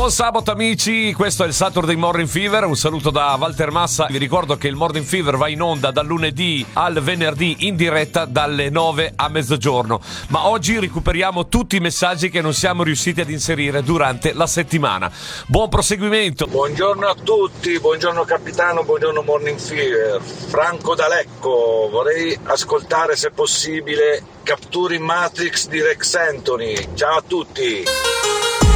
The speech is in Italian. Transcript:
Buon sabato amici, questo è il Saturday Morning Fever, un saluto da Walter Massa. Vi ricordo che il Morning Fever va in onda dal lunedì al venerdì in diretta dalle 9 a mezzogiorno, ma oggi recuperiamo tutti i messaggi che non siamo riusciti ad inserire durante la settimana. Buon proseguimento. Buongiorno a tutti, buongiorno capitano, buongiorno Morning Fever. Franco da Lecco, vorrei ascoltare se possibile Capturing Matrix di Rex Anthony. Ciao a tutti.